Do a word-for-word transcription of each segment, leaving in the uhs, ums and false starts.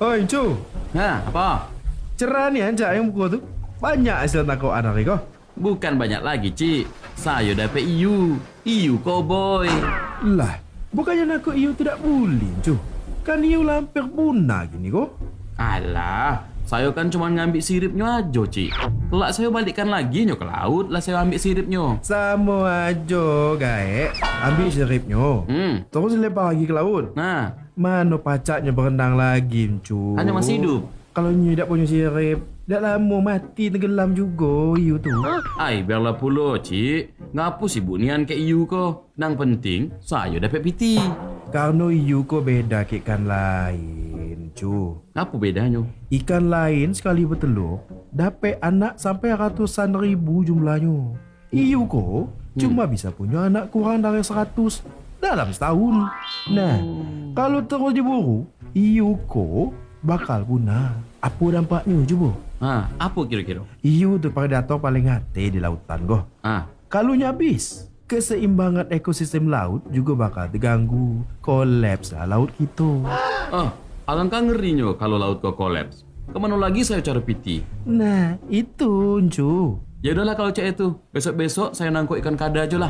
Oi, cu. Nah, apa? Cerah nih anjak yang buku tu. Banyak hasil tangkap anak kau. Bukan banyak lagi, Cik. Saya dapat iu. Iu cowboy. Lah, bukannya nak iu tidak boleh, cu. Kan iu lampir punah gini kok. Alah, saya kan cuma ngambil siripnya aja, Cik. Kelak saya balikkan lagi nyo ke laut, lah saya ambil siripnya. Sama aja, gaek. Ambil siripnya. Hmm. Terus lepas lagi ke laut. Nah, Mana pacaknya berenang lagi, cu? hanya masih hidup. Kalau nyu tak punya sirip, dah lama mati tenggelam juga iu tu. Ai, biarlah pula, Cik. Ngapa sibuk nian ke iu ko? Nang penting, saya dapat piti. Karena iu ko beda ke ikan lain, cu. Apa bedanya? Ikan lain sekali bertelur, dapat anak sampai ratusan ribu jumlahnya. Iu ko cuma bisa punya anak kurang dari seratus dalam setahun. Nah, kalau terus diburu, iu ko bakal punah. Apa dampaknya coba? Ah, apa kira-kira? Iu tu predator paling hati di lautan goh. Ah, Kalau habis, keseimbangan ekosistem laut juga bakal terganggu. Kolaps lah laut kita. oh, alangkah ngerinya kalau laut kau kolaps. Kemana lagi saya cari piti? Nah, itu cu. Ya udahlah kalau cek itu. Besok-besok saya nangkuk ikan kada aja lah.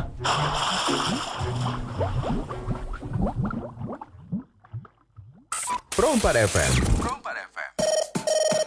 Pro empat F M